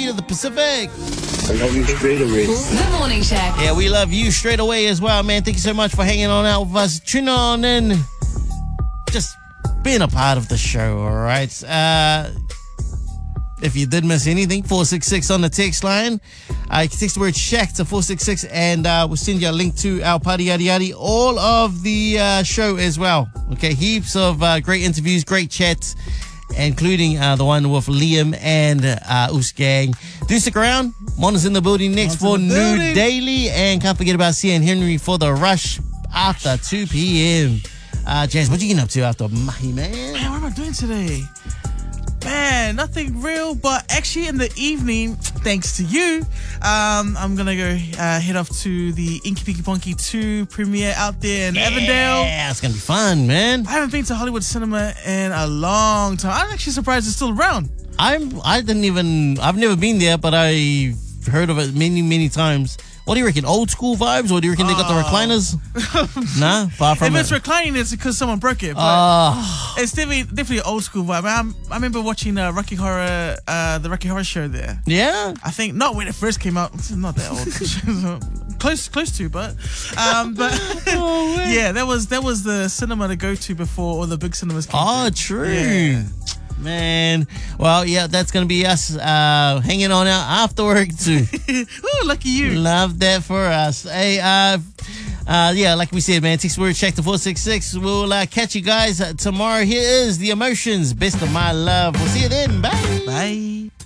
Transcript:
to the Pacific. I love you straight away. The Morning Shack. Yeah, we love you straight away as well, man. Thank you so much for hanging on out with us. Tune on in. Just being a part of the show, all right? If you did miss anything, 466 on the text line. You can text the word Shack to 466 and we'll send you a link to our Party Yadi Yadi, all of the show as well. Okay, heaps of great interviews, great chats, including the one with Liam and Oos Gang. Do stick around. Mona's in the building next for New Daily. And can't forget about Cian Henry for the rush after 2 p.m. Jazz, what you getting up to after Mahi, man? Man, what am I doing today? Man, nothing real, but actually in the evening, thanks to you, I'm going to go head off to the Inky Pinky Ponky 2 premiere out there in Avondale. Yeah, it's going to be fun, man. I haven't been to Hollywood cinema in a long time. I'm actually surprised it's still around. I've never been there, but I've heard of it many, many times. What do you reckon? Old school vibes, or do you reckon they got the recliners? Nah, far from it. If it's reclining, it's because someone broke it. But it's definitely an old school vibe. I remember watching the Rocky Horror show there. Yeah, I think not when it first came out. It's not that old. close to, but yeah, that was the cinema to go to before all the big cinemas came. Oh, true. Yeah. Man, well, yeah, that's gonna be us hanging on out after work too. Ooh, lucky you. Love that for us. Hey, yeah, like we said, man, text word Shack to 466. We'll catch you guys tomorrow. Here is The Emotions, Best of My Love. We'll see you then. Bye. Bye.